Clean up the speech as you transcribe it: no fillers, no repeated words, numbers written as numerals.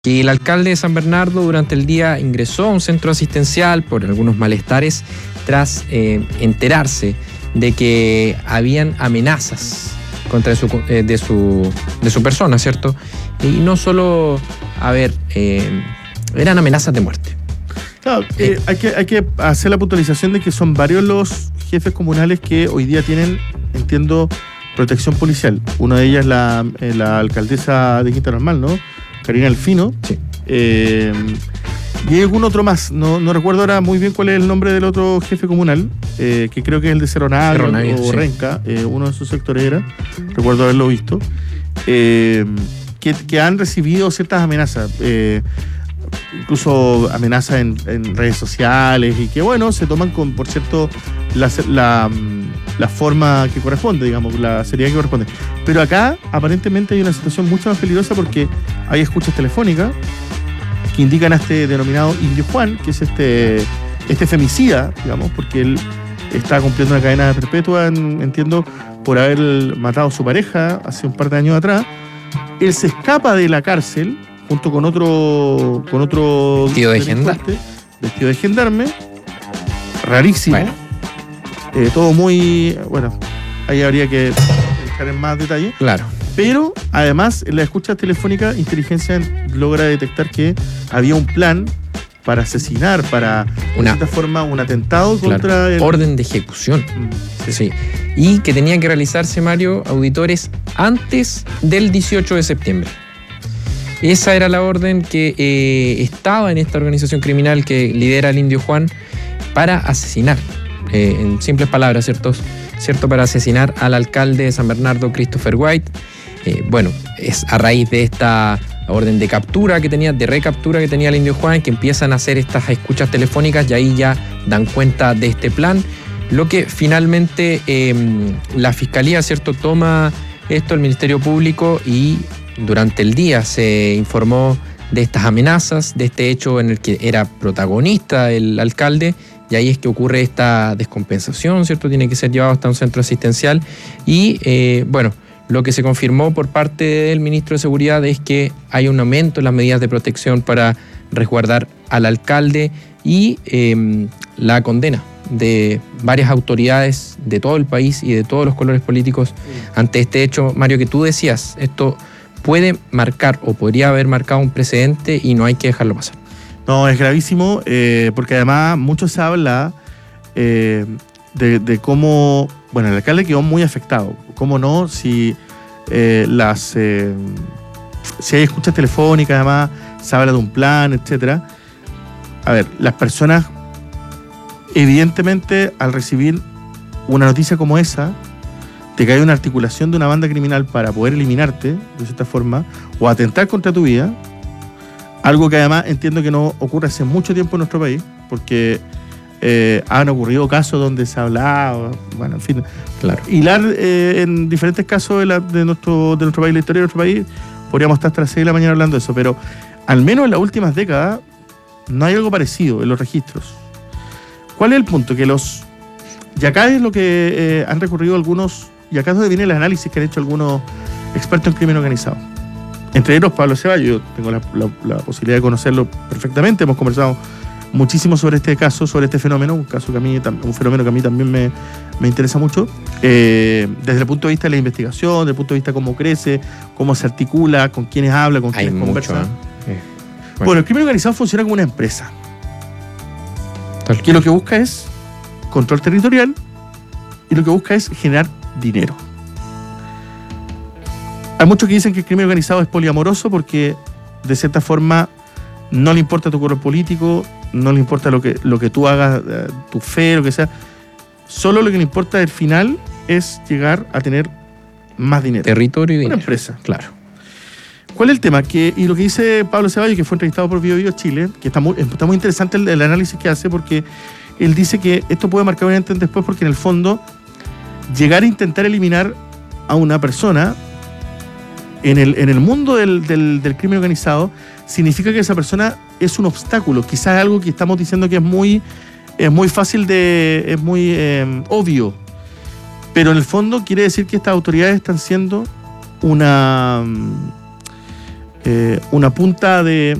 que el alcalde de San Bernardo durante el día ingresó a un centro asistencial por algunos malestares tras enterarse de que habían amenazas contra de su persona, ¿cierto? Y no solo, eran amenazas de muerte. Claro, hay que hacer la puntualización de que son varios los jefes comunales que hoy día tienen, entiendo, protección policial. Una de ellas es la alcaldesa de Quinta Normal, ¿no? Karina Alfino. Sí. Y hay algún otro más, no recuerdo ahora muy bien cuál es el nombre del otro jefe comunal, que creo que es el de Cerro Navia o sí. Renca, uno de sus sectores era, recuerdo haberlo visto, que han recibido ciertas amenazas, incluso amenazas en redes sociales y que, bueno, se toman con, por cierto, la forma que corresponde, digamos, la seriedad que corresponde. Pero acá, aparentemente, hay una situación mucho más peligrosa porque hay escuchas telefónicas que indican a este denominado Indio Juan, que es este femicida, digamos, porque él está cumpliendo una cadena perpetua, entiendo, por haber matado a su pareja hace un par de años atrás. Él se escapa de la cárcel junto con otro vestido de gendarme, rarísimo. Bueno. Todo muy, bueno, ahí habría que entrar en más detalle. Claro. Pero además, en la escucha telefónica, inteligencia logra detectar que había un plan para asesinar, de cierta forma, un atentado contra el... Orden de ejecución. Sí. Y que tenía que realizarse, Mario, auditores, antes del 18 de septiembre. Esa era la orden que estaba en esta organización criminal que lidera el Indio Juan para asesinar, en simples palabras, ¿cierto? Para asesinar al alcalde de San Bernardo, Christopher White. Es a raíz de esta orden de captura que tenía, de recaptura que tenía el Indio Juan, que empiezan a hacer estas escuchas telefónicas y ahí ya dan cuenta de este plan. Lo que finalmente la Fiscalía, ¿cierto?, toma esto, el Ministerio Público, y durante el día se informó de estas amenazas, de este hecho en el que era protagonista el alcalde, y ahí es que ocurre esta descompensación, ¿cierto? Tiene que ser llevado hasta un centro asistencial y, lo que se confirmó por parte del ministro de Seguridad es que hay un aumento en las medidas de protección para resguardar al alcalde y la condena de varias autoridades de todo el país y de todos los colores políticos ante este hecho, Mario, que tú decías, esto puede marcar o podría haber marcado un precedente y no hay que dejarlo pasar. No, es gravísimo, porque además mucho se habla de cómo, el alcalde quedó muy afectado. Cómo no, si hay escuchas telefónicas, además se habla de un plan, etcétera. A ver, las personas, evidentemente, al recibir una noticia como esa, de que hay una articulación de una banda criminal para poder eliminarte, de cierta forma, o atentar contra tu vida, algo que además entiendo que no ocurre hace mucho tiempo en nuestro país, porque han ocurrido casos donde se ha hablado, en fin. Claro. Hilar en diferentes casos de nuestro país, la historia de nuestro país, podríamos estar hasta las 6 de la mañana hablando de eso, pero al menos en las últimas décadas no hay algo parecido en los registros. ¿Cuál es el punto? Y acá es lo que han recurrido algunos, y acá es donde viene el análisis que han hecho algunos expertos en crimen organizado. Entre ellos Pablo Ceballos, yo tengo la posibilidad de conocerlo perfectamente, hemos conversado muchísimo sobre este caso, sobre este fenómeno, un fenómeno que a mí también me interesa mucho, desde el punto de vista de la investigación, desde el punto de vista de cómo crece, cómo se articula, con quiénes habla, con quiénes conversa. Bueno, el crimen organizado funciona como una empresa, que lo que busca es control territorial y lo que busca es generar dinero. Hay muchos que dicen que el crimen organizado es poliamoroso porque, de cierta forma, no le importa tu color político, no le importa lo que tú hagas, tu fe, lo que sea. Solo lo que le importa al final es llegar a tener más dinero. Territorio y dinero. Una empresa. Claro. ¿Cuál es el tema? Y lo que dice Pablo Ceballos, que fue entrevistado por Bio Bio Chile, que está muy interesante el análisis que hace, porque él dice que esto puede marcar un antes y después, porque en el fondo, llegar a intentar eliminar a una persona en el mundo del crimen organizado significa que esa persona es un obstáculo, quizás algo que estamos diciendo que es muy fácil es muy obvio, pero en el fondo quiere decir que estas autoridades están siendo una punta de